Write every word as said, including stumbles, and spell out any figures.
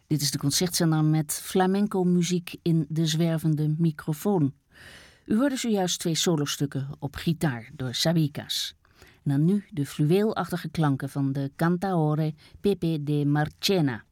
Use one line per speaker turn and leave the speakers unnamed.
Dit is de concertzender met flamenco-muziek in de zwervende microfoon. U hoorde zojuist twee solostukken op gitaar door Sabicas. En dan nu de fluweelachtige klanken van de cantaore Pepe de Marchena.